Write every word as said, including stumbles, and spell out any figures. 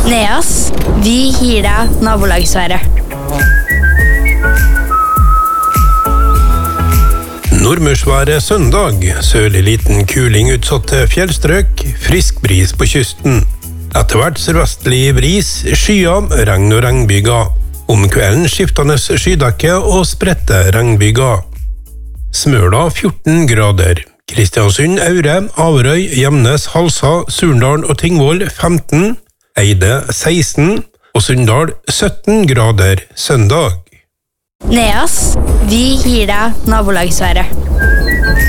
Neas, vi gir deg nabolagsværet. Nordmørsværet søndag, sørlig liten kuling utsatte fjellstrøk, frisk bris på kysten. Etter hvert sørvestlig bris, skyer, regn og regnbyger. Om kvelden skiftende skydekke og spredte regnbyger. Smøla fjorten grader. Kristiansund, Aure, Averøy, Gjemnes, Halsa, Surndal og Tingvoll femten, Eide seksten og Sunndal sytten grader søndag. Neas, vi gir deg nabolagsværet.